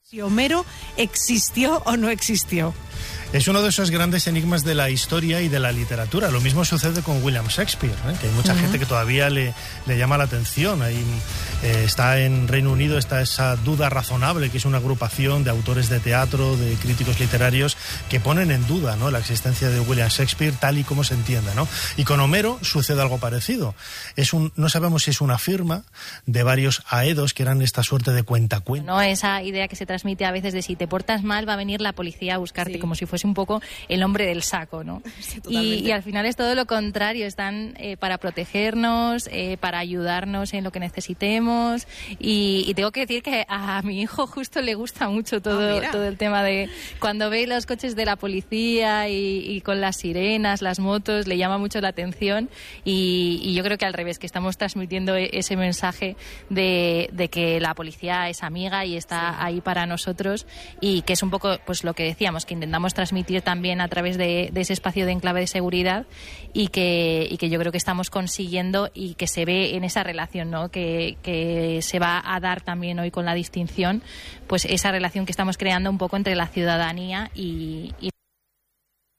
Si Homero existió o no existió. Es uno de esos grandes enigmas de la historia y de la literatura. Lo mismo sucede con William Shakespeare, que hay mucha gente que todavía le llama la atención. Está en Reino Unido, está esa Duda Razonable, que es una agrupación de autores de teatro, de críticos literarios, que ponen en duda, ¿no?, la existencia de William Shakespeare tal y como se entienda, ¿no? Y con Homero sucede algo parecido. No sabemos si es una firma de varios aedos que eran esta suerte de cuentacuentos. No, esa idea que se transmite a veces de si te portas mal va a venir la policía a buscarte, sí, como si fuese un poco el hombre del saco, ¿no? Sí, y al final es todo lo contrario, están para protegernos, para ayudarnos en lo que necesitemos, y tengo que decir que a mi hijo justo le gusta mucho todo el tema de cuando ve los coches de la policía y con las sirenas, las motos, le llama mucho la atención, y yo creo que al revés, que estamos transmitiendo ese mensaje de que la policía es amiga y está ahí para nosotros, y que es un poco pues lo que decíamos, que intentamos transmitir también a través de ese espacio de enclave de seguridad, y que yo creo que estamos consiguiendo, y que se ve en esa relación, ¿no?, que se va a dar también hoy con la distinción, pues esa relación que estamos creando un poco entre la ciudadanía y